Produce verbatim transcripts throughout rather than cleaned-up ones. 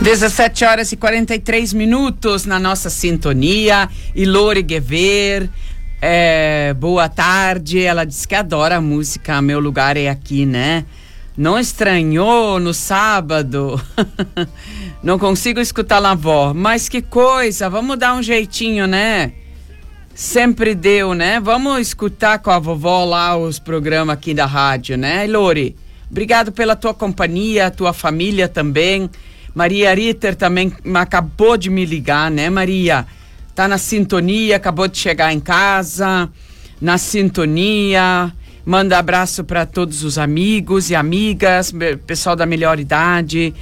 dezessete horas e quarenta e três minutos na nossa sintonia. Ilori Guever, é, boa tarde. Ela disse que adora a música Meu Lugar é Aqui, né? Não estranhou no sábado? Não consigo escutar a avó. Mas que coisa, vamos dar um jeitinho, né? Sempre deu, né? Vamos escutar com a vovó lá os programas aqui da rádio, né, Ilori? Obrigado pela tua companhia, tua família também. Maria Ritter também acabou de me ligar, né, Maria? Tá na sintonia, acabou de chegar em casa, na sintonia. Manda abraço para todos os amigos e amigas, pessoal da melhor idade.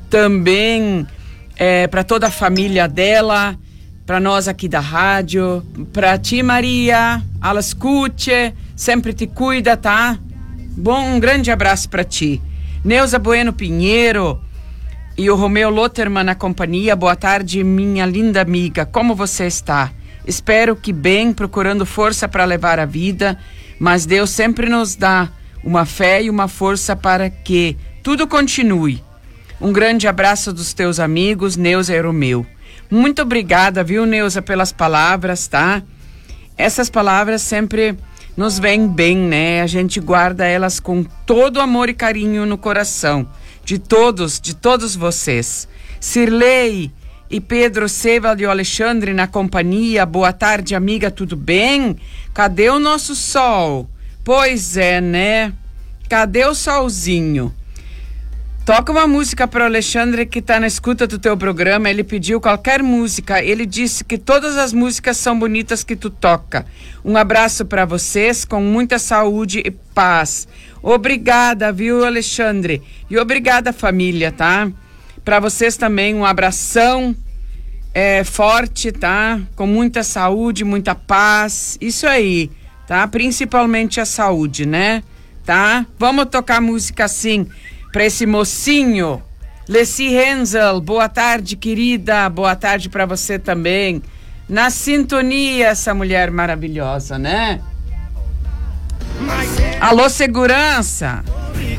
Também é, para toda a família dela, para nós aqui da rádio. Para ti, Maria, ela escute, sempre te cuida, tá? Bom, um grande abraço para ti. Neuza Bueno Pinheiro e o Romeu Lotterman na companhia. Boa tarde, minha linda amiga. Como você está? Espero que bem, procurando força para levar a vida, mas Deus sempre nos dá uma fé e uma força para que tudo continue. Um grande abraço dos teus amigos, Neuza e Romeu. Muito obrigada, viu, Neuza, pelas palavras, tá? Essas palavras sempre nos vêm bem, né? A gente guarda elas com todo amor e carinho no coração. De todos, de todos vocês. Cirlei e Pedro Seva e o Alexandre na companhia. Boa tarde, amiga, tudo bem? Cadê o nosso sol? Pois é, né? Cadê o solzinho? Toca uma música para o Alexandre que tá na escuta do teu programa. Ele pediu qualquer música. Ele disse que todas as músicas são bonitas que tu toca. Um abraço para vocês, com muita saúde e paz. Obrigada, viu, Alexandre? E obrigada, família, tá? Para vocês também um abração é, forte, tá? Com muita saúde, muita paz. Isso aí, tá? Principalmente a saúde, né? Tá? Vamos tocar música assim para esse mocinho. Leci Hensel, boa tarde, querida. Boa tarde para você também. Na sintonia, essa mulher maravilhosa, né? Alô, segurança!